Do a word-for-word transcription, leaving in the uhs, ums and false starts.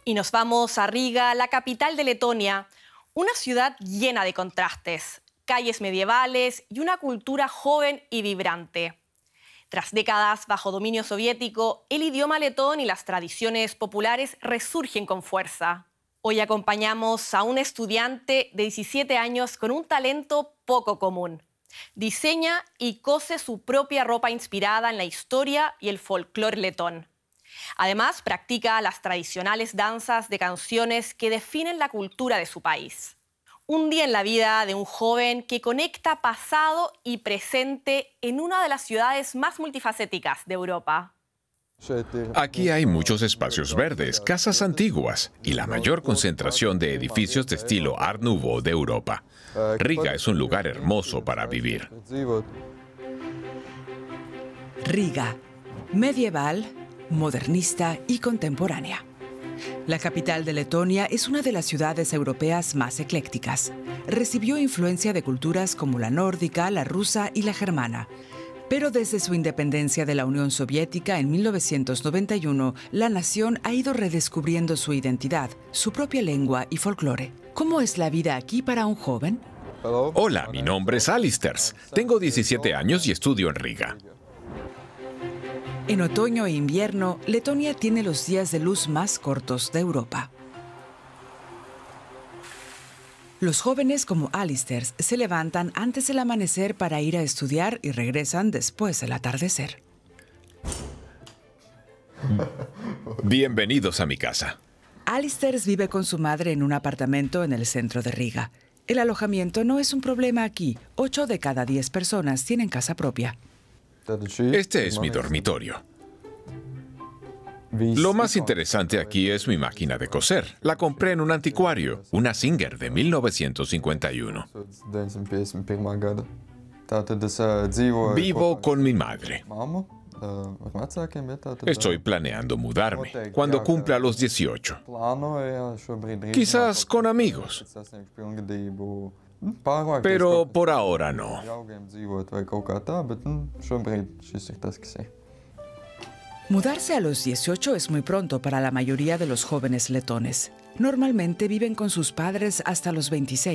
Y nos vamos a Riga, la capital de Letonia, una ciudad llena de contrastes, calles medievales y una cultura joven y vibrante. Tras décadas bajo dominio soviético, el idioma letón y las tradiciones populares resurgen con fuerza. Hoy acompañamos a un estudiante de diecisiete años con un talento poco común. Diseña y cose su propia ropa inspirada en la historia y el folclore letón. Además, practica las tradicionales danzas de canciones que definen la cultura de su país. Un día en la vida de un joven que conecta pasado y presente en una de las ciudades más multifacéticas de Europa. Aquí hay muchos espacios verdes, casas antiguas y la mayor concentración de edificios de estilo Art Nouveau de Europa. Riga es un lugar hermoso para vivir. Riga, medieval, modernista y contemporánea. La capital de Letonia es una de las ciudades europeas más eclécticas. Recibió influencia de culturas como la nórdica, la rusa y la germana. Pero desde su independencia de la Unión Soviética en mil novecientos noventa y uno, la nación ha ido redescubriendo su identidad, su propia lengua y folclore. ¿Cómo es la vida aquí para un joven? Hola, mi nombre es Alisters. Tengo diecisiete años y estudio en Riga. En otoño e invierno, Letonia tiene los días de luz más cortos de Europa. Los jóvenes como Alisters se levantan antes del amanecer para ir a estudiar y regresan después del atardecer. Bienvenidos a mi casa. Alisters vive con su madre en un apartamento en el centro de Riga. El alojamiento no es un problema aquí. Ocho de cada diez personas tienen casa propia. Este es mi dormitorio. Lo más interesante aquí es mi máquina de coser. La compré en un anticuario, una Singer de mil novecientos cincuenta y uno. Vivo con mi madre. Estoy planeando mudarme cuando cumpla los dieciocho. Quizás con amigos. Pero por ahora no. Mudarse a los dieciocho es muy pronto para la mayoría de los jóvenes letones. Normalmente viven con sus padres hasta los veintiséis.